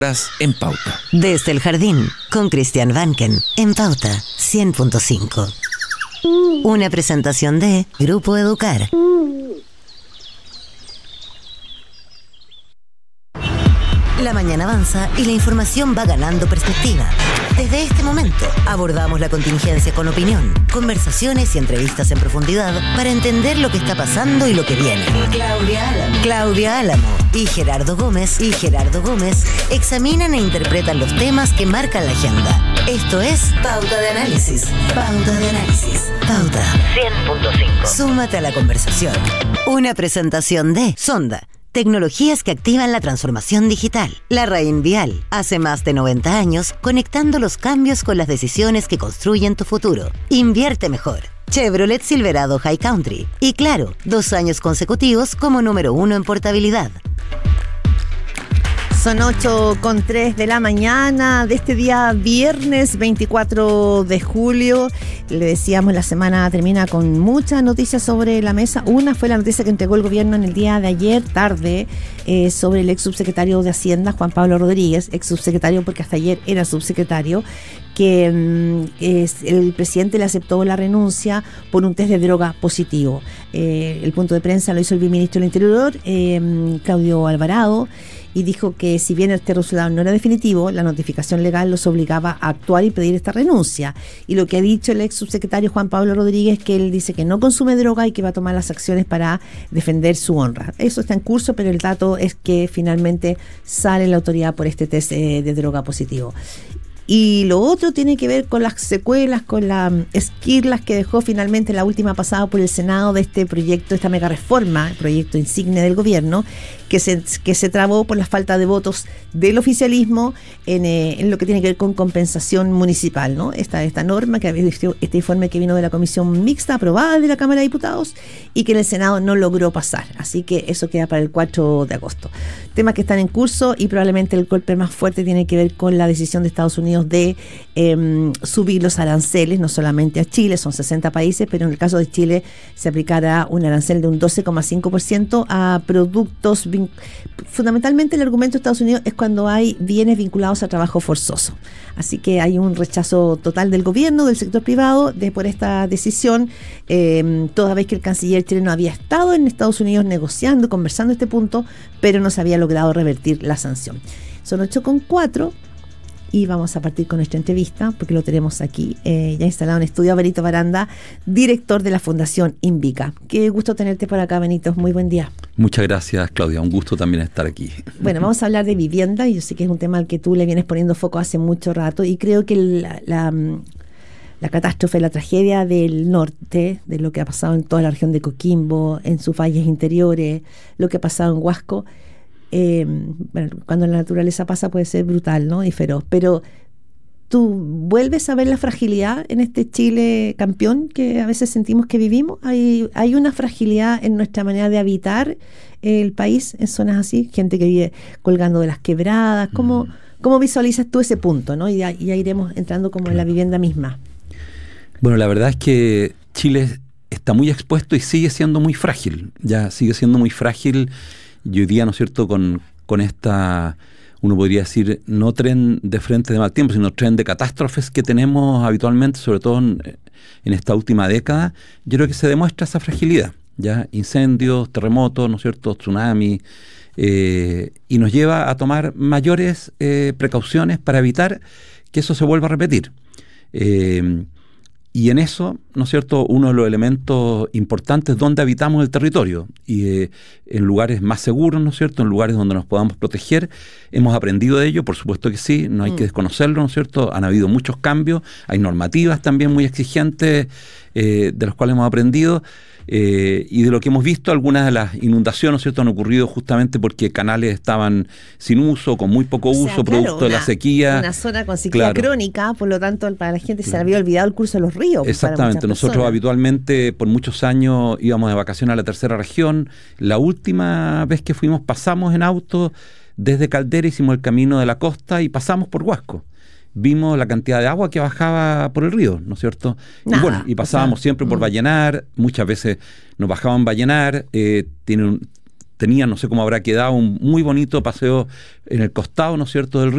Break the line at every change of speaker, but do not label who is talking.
En Pauta.
Desde el Jardín, con Cristian Vanken, en Pauta 100.5. Una presentación de Grupo Educar. La mañana avanza y la información va ganando perspectiva. Desde este momento abordamos la contingencia con opinión, conversaciones y entrevistas en profundidad para entender lo que está pasando y lo que viene. Claudia Álamo y Gerardo Gómez examinan e interpretan los temas que marcan la agenda. Esto es Pauta de Análisis. Pauta 100.5. Súmate a la conversación. Una presentación de Sonda. Tecnologías que activan la transformación digital. La Raín Vial, hace más de 90 años, conectando los cambios con las decisiones que construyen tu futuro. Invierte mejor. Chevrolet Silverado High Country. Y claro, 2 años consecutivos como número 1 en portabilidad.
Son 8:03 de la mañana de este día viernes 24 de julio. Le decíamos, la semana termina con muchas noticias sobre la mesa. Una fue la noticia que entregó el gobierno en el día de ayer tarde sobre el ex subsecretario de Hacienda, Juan Pablo Rodríguez, ex subsecretario porque hasta ayer era subsecretario, que el presidente le aceptó la renuncia por un test de droga positivo. El punto de prensa lo hizo el viceministro del Interior, Claudio Alvarado, y dijo que si bien este resultado no era definitivo, la notificación legal los obligaba a actuar y pedir esta renuncia. Y lo que ha dicho el ex subsecretario Juan Pablo Rodríguez, que él dice que no consume droga y que va a tomar las acciones para defender su honra. Eso está en curso, pero el dato es que finalmente sale la autoridad por este test de droga positivo. Y lo otro tiene que ver con las secuelas, con las esquirlas que dejó finalmente la última pasada por el Senado de este proyecto, esta mega reforma, el proyecto insigne del gobierno, que se trabó por la falta de votos del oficialismo en lo que tiene que ver con compensación municipal, ¿no? Esta norma, este informe que vino de la comisión mixta aprobada de la Cámara de Diputados y que en el Senado no logró pasar. Así que eso queda para el 4 de agosto. Temas que están en curso y probablemente el golpe más fuerte tiene que ver con la decisión de Estados Unidos de subir los aranceles, no solamente a Chile, son 60 países, pero en el caso de Chile se aplicará un arancel de un 12,5% a productos. Fundamentalmente el argumento de Estados Unidos es cuando hay bienes vinculados a trabajo forzoso. Así que hay un rechazo total del gobierno, del sector privado, por esta decisión, toda vez que el canciller chileno había estado en Estados Unidos negociando, conversando este punto, pero no se había logrado revertir la sanción. Son 8:04. Y vamos a partir con nuestra entrevista, porque lo tenemos aquí, ya instalado en estudio, Benito Baranda, director de la Fundación Invica. Qué gusto tenerte por acá, Benito. Muy buen día.
Muchas gracias, Claudia. Un gusto también estar aquí.
Bueno, vamos a hablar de vivienda, y yo sé que es un tema al que tú le vienes poniendo foco hace mucho rato, y creo que la catástrofe, la tragedia del norte, de lo que ha pasado en toda la región de Coquimbo, en sus valles interiores, lo que ha pasado en Huasco, bueno, cuando la naturaleza pasa puede ser brutal, ¿no? Y feroz, pero tú vuelves a ver la fragilidad en este Chile campeón que a veces sentimos que vivimos. Hay una fragilidad en nuestra manera de habitar el país en zonas así, gente que vive colgando de las quebradas. ¿Cómo visualizas tú ese punto, ¿no? Y ya iremos entrando como en la vivienda misma. Bueno, la verdad es que Chile está muy expuesto y sigue siendo muy frágil. Ya sigue siendo muy frágil. Y hoy día, ¿no es cierto?, con esta, uno podría decir, no tren de frente de mal tiempo, sino tren de catástrofes que tenemos habitualmente, sobre todo en esta última década, yo creo que se demuestra esa fragilidad, ya incendios, terremotos, ¿no es cierto?, tsunamis, y nos lleva a tomar mayores precauciones para evitar que eso se vuelva a repetir. Y en eso, ¿no es cierto?, uno de los elementos importantes es dónde habitamos el territorio y en lugares más seguros, ¿no es cierto?, en lugares donde nos podamos proteger. Hemos aprendido de ello, por supuesto que sí, no hay que desconocerlo, ¿no es cierto? Han habido muchos cambios, hay normativas también muy exigentes de las cuales hemos aprendido. Y de lo que hemos visto, algunas de las inundaciones, ¿no es cierto?, han ocurrido justamente porque canales estaban sin uso, con muy poco uso, producto de la sequía. Una zona con sequía crónica, por lo tanto, para la gente se le había olvidado el curso de los ríos. Exactamente, nosotros habitualmente por muchos años íbamos de vacaciones a la tercera región. La última vez que fuimos, pasamos en auto desde Caldera, hicimos el camino de la costa y pasamos por Huasco. Vimos la cantidad de agua que bajaba por el río, ¿no es cierto? Y bueno, y pasábamos siempre por Vallenar, muchas veces nos bajaban Vallenar, tiene
tenían, no sé cómo habrá quedado, un muy bonito paseo en el costado, ¿no es cierto?, del río.